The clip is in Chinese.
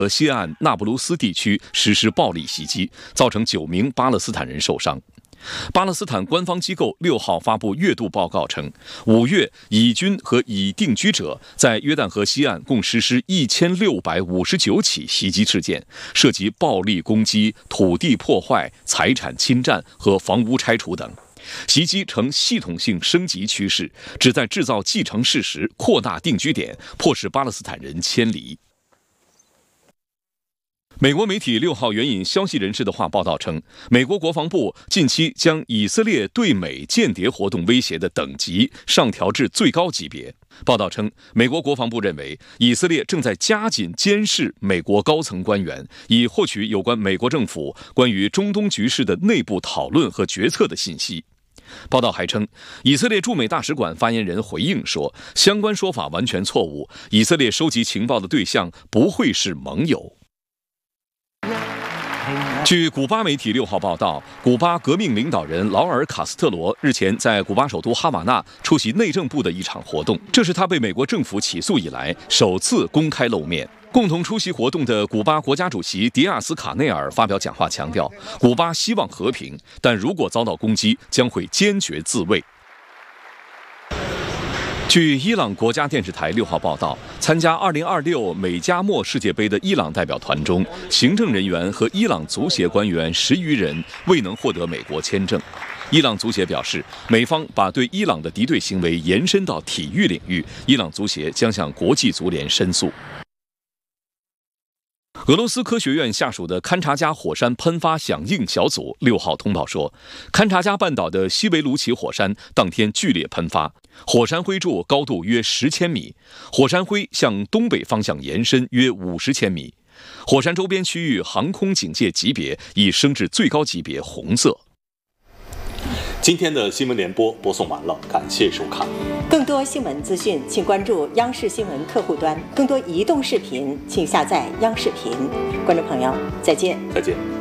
和西岸那不鲁斯地区实施暴力袭击，造成9名巴勒斯坦人受伤。巴勒斯坦官方机构6号发布月度报告称，5月以军和已定居者在约旦河西岸共实施1659起袭击事件，涉及暴力攻击、土地破坏、财产侵占和房屋拆除等。袭击呈系统性升级趋势，旨在制造既成事实，扩大定居点，迫使巴勒斯坦人迁离。美国媒体6号援引消息人士的话报道称，美国国防部近期将以色列对美间谍活动威胁的等级上调至最高级别。报道称，美国国防部认为以色列正在加紧监视美国高层官员，以获取有关美国政府关于中东局势的内部讨论和决策的信息。报道还称，以色列驻美大使馆发言人回应说，相关说法完全错误，以色列收集情报的对象不会是盟友。据古巴媒体6号报道，古巴革命领导人劳尔·卡斯特罗日前在古巴首都哈瓦那出席内政部的一场活动，这是他被美国政府起诉以来首次公开露面。共同出席活动的古巴国家主席迪亚斯卡内尔发表讲话强调，古巴希望和平，但如果遭到攻击，将会坚决自卫。据伊朗国家电视台6号报道，参加2026美加墨世界杯的伊朗代表团中，行政人员和伊朗足协官员10余人未能获得美国签证。伊朗足协表示，美方把对伊朗的敌对行为延伸到体育领域，伊朗足协将向国际足联申诉。俄罗斯科学院下属的堪察加火山喷发响应小组6号通报说，堪察加半岛的西维卢奇火山当天剧烈喷发，火山灰柱高度约10千米，火山灰向东北方向延伸约50千米，火山周边区域航空警戒级别已升至最高级别红色。 今天的新闻联播播送完了，感谢收看。 更多新闻资讯，请关注央视新闻客户端。更多移动视频，请下载央视频。观众朋友，再见。 再见。